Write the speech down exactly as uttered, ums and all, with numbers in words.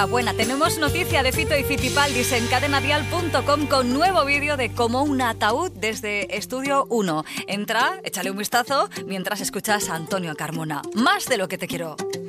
Buena, tenemos noticia de Fito y Fitipaldis en cadena dial punto com con nuevo vídeo de Como un ataúd desde Estudio uno. Entra, échale un vistazo mientras escuchas a Antonio Carmona. Más de lo que te quiero.